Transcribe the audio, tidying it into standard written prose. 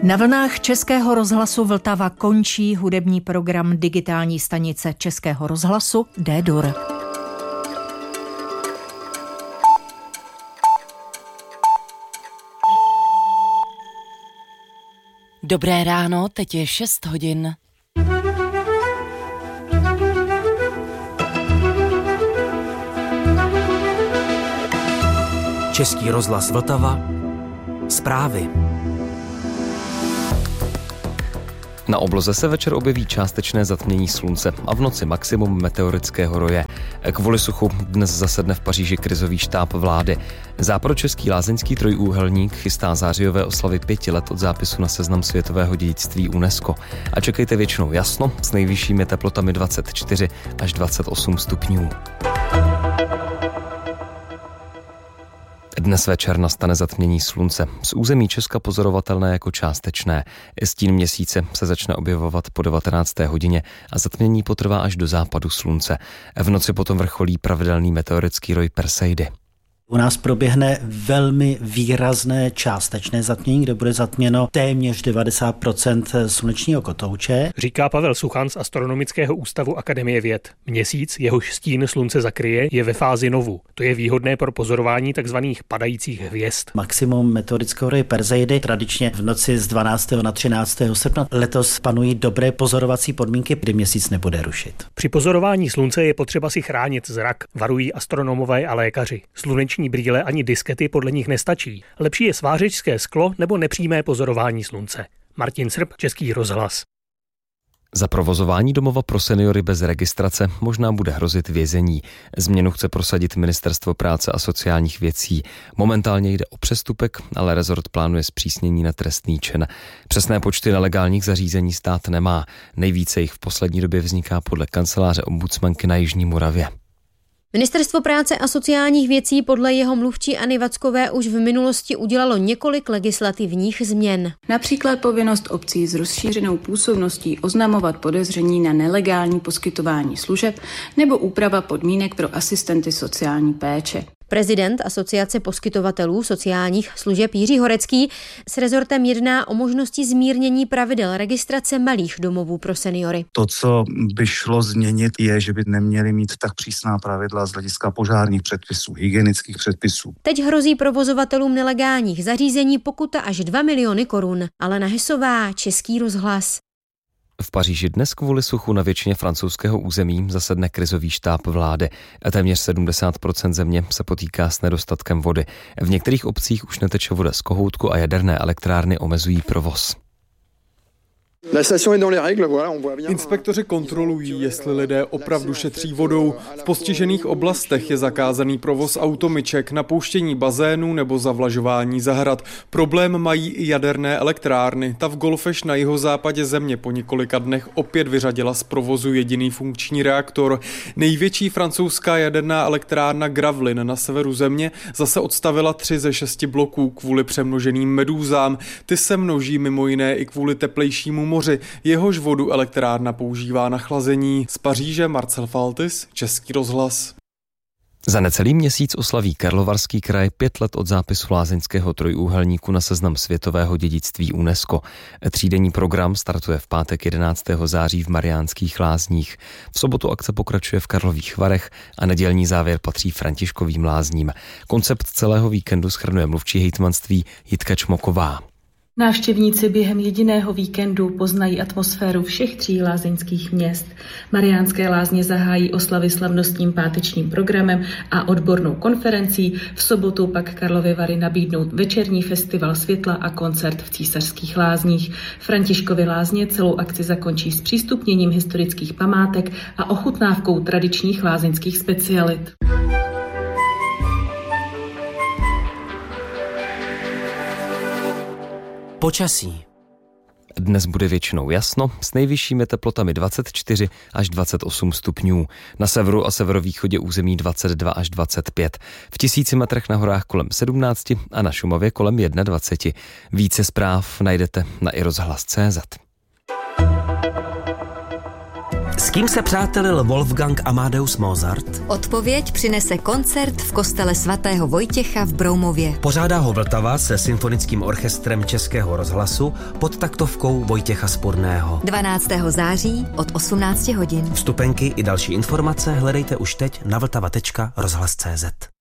Na vlnách Českého rozhlasu Vltava končí hudební program digitální stanice Českého rozhlasu D-Dur. Dobré ráno, teď je 6 hodin. Český rozhlas Vltava. Zprávy. Na obloze se večer objeví částečné zatmění slunce a v noci maximum meteorického roje. Kvůli suchu dnes zasedne v Paříži krizový štáb vlády. Západočeský lázeňský trojúhelník chystá zářijové oslavy 5 let od zápisu na seznam světového dědictví UNESCO. A čekejte většinou jasno s nejvyššími teplotami 24 až 28 stupňů. Dnes večer nastane zatmění slunce. Z území Česka pozorovatelné jako částečné. Stín měsíce se začne objevovat po 19. hodině a zatmění potrvá až do západu slunce. V noci potom vrcholí pravidelný meteorický roj Perseidy. U nás proběhne velmi výrazné částečné zatmění, kde bude zatměno téměř 90% slunečního kotouče. Říká Pavel Suchan z Astronomického ústavu Akademie věd. Měsíc, jehož stín slunce zakryje, je ve fázi novu. To je výhodné pro pozorování tzv. Padajících hvězd. Maximum meteorického roje Perseidy tradičně v noci z 12. na 13. srpna. Letos panují dobré pozorovací podmínky, kdy měsíc nebude rušit. Při pozorování slunce je potřeba si chránit zrak, varují astronomové a lékaři. Sluneční brýle ani diskety podle nich nestačí. Lepší je svářečské sklo nebo nepřímé pozorování slunce. Martin Srb, Český rozhlas. Za provozování domova pro seniory bez registrace možná bude hrozit vězení. Změnu chce prosadit Ministerstvo práce a sociálních věcí. Momentálně jde o přestupek, ale rezort plánuje zpřísnění na trestný čin. Přesné počty nelegálních zařízení stát nemá. Nejvíce jich v poslední době vzniká podle kanceláře ombudsmanky na Jižní Moravě. Ministerstvo práce a sociálních věcí podle jeho mluvčí Anny Vackové už v minulosti udělalo několik legislativních změn. Například povinnost obcí s rozšířenou působností oznamovat podezření na nelegální poskytování služeb nebo úprava podmínek pro asistenty sociální péče. Prezident Asociace poskytovatelů sociálních služeb Jiří Horecký s rezortem jedná o možnosti zmírnění pravidel registrace malých domovů pro seniory. To, co by šlo změnit, je, že by neměli mít tak přísná pravidla z hlediska požárních předpisů, hygienických předpisů. Teď hrozí provozovatelům nelegálních zařízení pokuta až 2 miliony korun. Alena Hesová, Český rozhlas. V Paříži dnes kvůli suchu na většině francouzského území zasedne krizový štáb vlády. Téměř 70% země se potýká s nedostatkem vody. V některých obcích už neteče voda z kohoutku a jaderné elektrárny omezují provoz. Inspektoři kontrolují, jestli lidé opravdu šetří vodou. V postižených oblastech je zakázaný provoz automyček, napouštění bazénů nebo zavlažování zahrad. Problém mají i jaderné elektrárny. Ta v Golfeš na jihozápadě země po několika dnech opět vyřadila z provozu jediný funkční reaktor. Největší francouzská jaderná elektrárna Gravelines na severu země zase odstavila 3 ze 6 bloků kvůli přemnoženým medúzám. Ty se množí mimo jiné i kvůli teplejšímu moři, jehož vodu elektrárna používá na chlazení. Z Paříže Marcel Faltis, Český rozhlas. Za necelý měsíc oslaví Karlovarský kraj 5 let od zápisu lázeňského trojúhelníku na seznam světového dědictví UNESCO. Třídenní program startuje v pátek 11. září v Mariánských Lázních. V sobotu akce pokračuje v Karlových Varech a nedělní závěr patří Františkovým Lázním. Koncept celého víkendu shrnuje mluvčí hejtmanství Jitka Čmoková. Návštěvníci během jediného víkendu poznají atmosféru všech 3 lázeňských měst. Mariánské Lázně zahájí oslavy slavnostním pátečním programem a odbornou konferencí. V sobotu pak Karlovy Vary nabídnou večerní festival světla a koncert v Císařských Lázních. Františkovy Lázně celou akci zakončí s přístupněním historických památek a ochutnávkou tradičních lázeňských specialit. Počasí. Dnes bude většinou jasno, s nejvyššími teplotami 24 až 28 stupňů. Na severu a severovýchodě území 22 až 25. V 1000 metrech na horách kolem 17 a na Šumavě kolem 21. Více zpráv najdete na iRozhlas.cz. S kým se přátelil Wolfgang Amadeus Mozart? Odpověď přinese koncert v kostele svatého Vojtěcha v Broumově. Pořádá ho Vltava se symfonickým orchestrem Českého rozhlasu pod taktovkou Vojtěcha Spurného. 12. září od 18 hodin. Vstupenky i další informace hledejte už teď na vltava.rozhlas.cz.